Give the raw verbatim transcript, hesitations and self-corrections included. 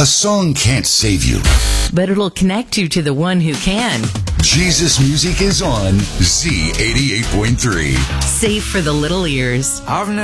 A song can't save you, but it'll connect you to the one who can. Jesus Music is on Z eighty-eight point three. Safe for the little ears. I've never